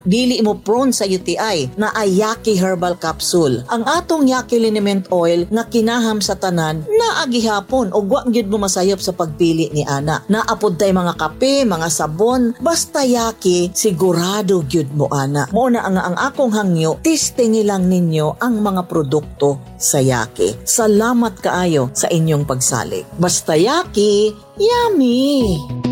Dili mo prone sa UTI na ay Yaki Herbal Capsule. Ang atong Yaki Liniment Oil nga kinaham sa tanan na agihapon o wa gyud mo masayop sa pagpili ni ana. Naapod tay mga kape, mga sabon, basta Yaki sigurado gyud mo ana. Mao na ang akong hangyo, testing lang ninyo ang mga produkto sa Yaki. Salamat kaayo sa inyong pagsalig. Basta Yaki, yummy!